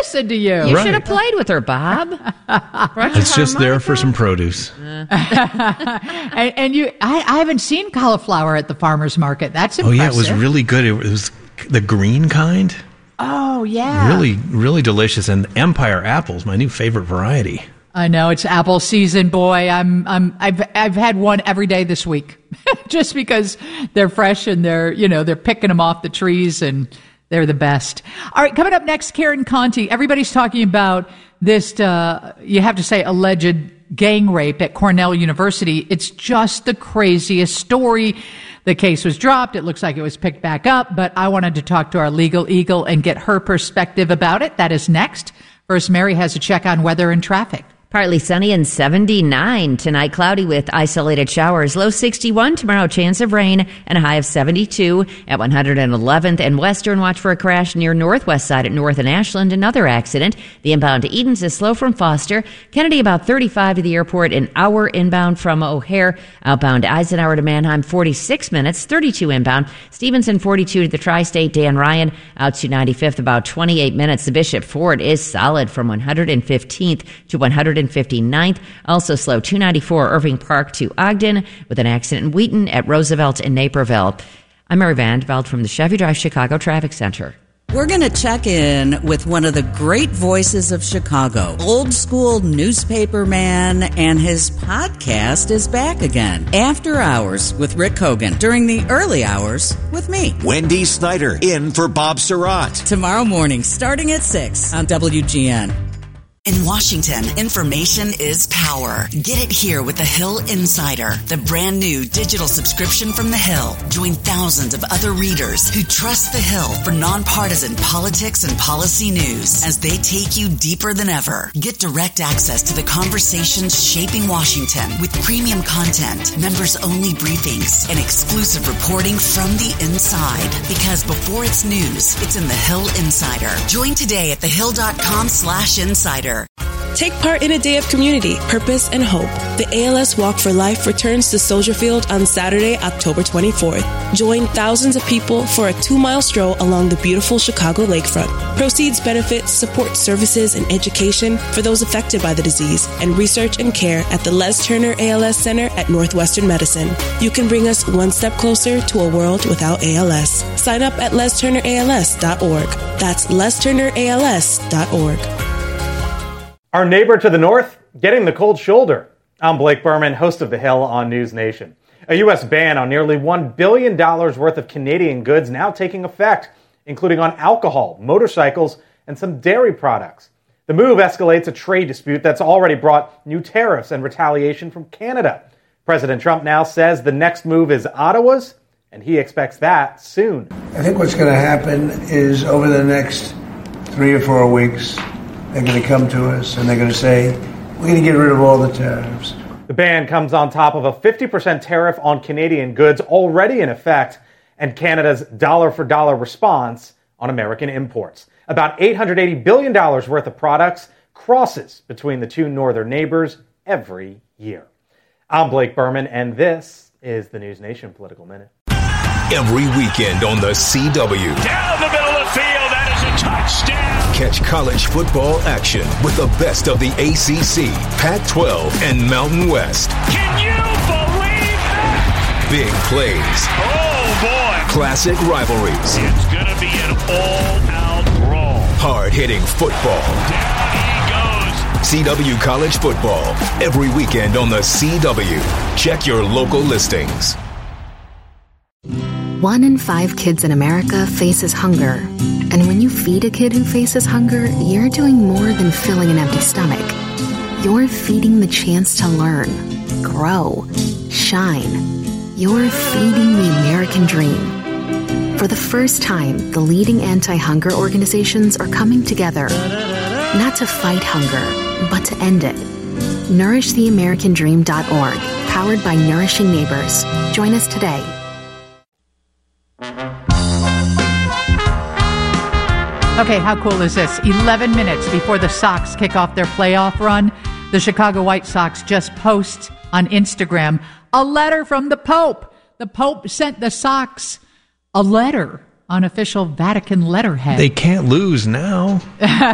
listen to you. You should have played with her, Bob. It's just there for some produce. And I haven't seen cauliflower at the farmer's market. That's impressive. Oh, yeah, it was really good. It was the green kind. Oh, yeah. Really, really delicious. And Empire apples, my new favorite variety. I know, it's apple season, boy. I've had one every day this week, just because they're fresh and they're picking them off the trees and they're the best. All right, coming up next, Karen Conti. Everybody's talking about this, you have to say, alleged gang rape at Cornell University. It's just the craziest story. The case was dropped. It looks like it was picked back up, but I wanted to talk to our legal eagle and get her perspective about it. That is next. First, Mary has a check on weather and traffic. Partly sunny and 79. Tonight, cloudy with isolated showers. Low 61. Tomorrow, chance of rain and a high of 72 at 111th and Western. Watch for a crash near northwest side at North and Ashland. Another accident. The inbound to Edens is slow from Foster. Kennedy about 35 to the airport. An hour inbound from O'Hare. Outbound Eisenhower to Mannheim 46 minutes. 32 inbound. Stevenson 42 to the Tri-State. Dan Ryan out to 95th about 28 minutes. The Bishop Ford is solid from 115th to 159th. Also slow 294 Irving Park to Ogden with an accident in Wheaton at Roosevelt in Naperville. I'm Mary Vandeveld from the Chevy Drive Chicago Traffic Center. We're going to check in with one of the great voices of Chicago, old school newspaper man, and his podcast is back again. After Hours with Rick Hogan, during the early hours with me, Wendy Snyder, in for Bob Surratt. Tomorrow morning, starting at 6 on WGN. In Washington, information is power. Get it here with the Hill Insider, the brand new digital subscription from the Hill. Join thousands of other readers who trust the Hill for nonpartisan politics and policy news as they take you deeper than ever. Get direct access to the conversations shaping Washington with premium content, members-only briefings, and exclusive reporting from the inside. Because before it's news, it's in the Hill Insider. Join today at thehill.com/insider. Take part in a day of community, purpose, and hope. The ALS Walk for Life returns to Soldier Field on Saturday, October 24th. Join thousands of people for a 2-mile stroll along the beautiful Chicago lakefront. Proceeds benefit support services and education for those affected by the disease and research and care at the Les Turner ALS Center at Northwestern Medicine. You can bring us one step closer to a world without ALS. Sign up at lesturnерals.org. That's lesturnерals.org. Our neighbor to the north, getting the cold shoulder. I'm Blake Berman, host of The Hill on News Nation. A U.S. ban on nearly $1 billion worth of Canadian goods now taking effect, including on alcohol, motorcycles, and some dairy products. The move escalates a trade dispute that's already brought new tariffs and retaliation from Canada. President Trump now says the next move is Ottawa's, and he expects that soon. I think what's going to happen is over the next 3 or 4 weeks, they're going to come to us and they're going to say, we're going to get rid of all the tariffs. The ban comes on top of a 50% tariff on Canadian goods already in effect and Canada's dollar-for-dollar response on American imports. About $880 billion worth of products crosses between the two northern neighbors every year. I'm Blake Berman, and this is the News Nation Political Minute. Every weekend on the CW. Down the middle of the field, that is a touchdown. Catch college football action with the best of the ACC, Pac-12, and Mountain West. Can you believe that? Big plays. Oh, boy. Classic rivalries. It's going to be an all-out brawl. Hard-hitting football. Down he goes. CW College Football. Every weekend on the CW. Check your local listings. 1 in 5 kids in America faces hunger. And when you feed a kid who faces hunger, you're doing more than filling an empty stomach. You're feeding the chance to learn, grow, shine. You're feeding the American dream. For the first time, the leading anti-hunger organizations are coming together, not to fight hunger, but to end it. NourishTheAmericanDream.org, powered by Nourishing Neighbors. Join us today. Okay, how cool is this? 11 minutes before the Sox kick off their playoff run, the Chicago White Sox just post on Instagram a letter from the Pope. The Pope sent the Sox a letter on official Vatican letterhead. They can't lose now.